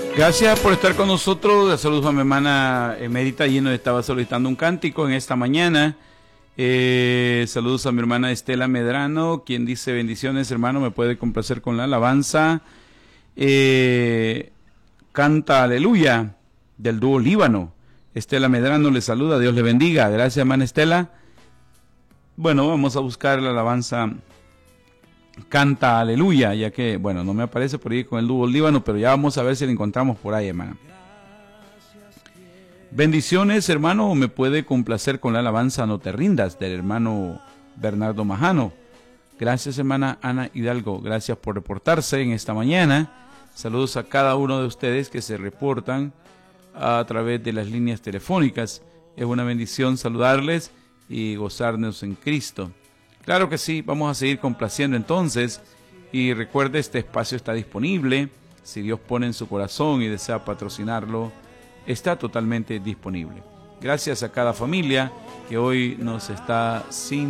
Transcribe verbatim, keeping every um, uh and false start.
Gracias por estar con nosotros. Saludos a mi hermana Emérita, allí nos estaba solicitando un cántico en esta mañana. Eh, saludos a mi hermana Estela Medrano, quien dice: bendiciones, hermano, me puede complacer con la alabanza. Eh, canta Aleluya, del dúo Líbano. Estela Medrano le saluda, Dios le bendiga. Gracias, hermana Estela. Bueno, vamos a buscar la alabanza Canta Aleluya, ya que, bueno, no me aparece por ahí con el dúo Líbano, pero ya vamos a ver si la encontramos por ahí, hermana. Bendiciones, hermano, me puede complacer con la alabanza No te rindas, del hermano Bernardo Majano. Gracias, hermana Ana Hidalgo, gracias por reportarse en esta mañana. Saludos a cada uno de ustedes que se reportan a través de las líneas telefónicas. Es una bendición saludarles y gozarnos en Cristo. Claro que sí, vamos a seguir complaciendo entonces. Y recuerde, este espacio está disponible. Si Dios pone en su corazón y desea patrocinarlo, está totalmente disponible. Gracias a cada familia que hoy nos está sin